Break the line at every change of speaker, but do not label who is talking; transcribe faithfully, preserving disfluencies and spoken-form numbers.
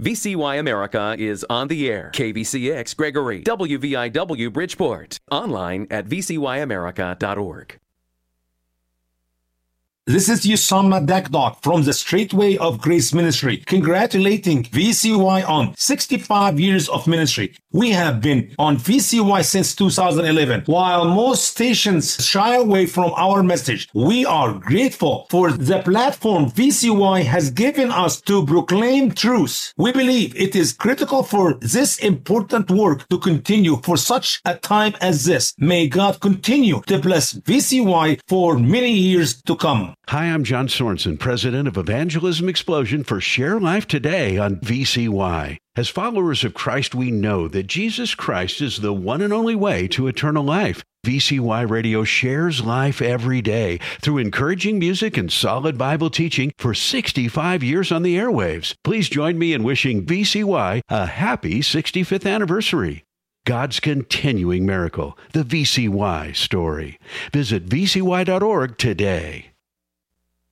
V C Y America is on the air. K V C X Gregory, W V I W Bridgeport. Online at v c y america dot org.
This is Usama Dakdok from the Straightway of Grace Ministry, congratulating V C Y on sixty-five years of ministry. We have been on V C Y since two thousand eleven. While most stations shy away from our message, we are grateful for the platform V C Y has given us to proclaim truth. We believe it is critical for this important work to continue for such a time as this. May God continue to bless V C Y for many years to come.
Hi, I'm John Sorensen, president of Evangelism Explosion for Share Life Today on V C Y. As followers of Christ, we know that Jesus Christ is the one and only way to eternal life. V C Y Radio shares life every day through encouraging music and solid Bible teaching for sixty-five years on the airwaves. Please join me in wishing V C Y a happy sixty-fifth anniversary. God's continuing miracle, the V C Y story. Visit v c y dot org today.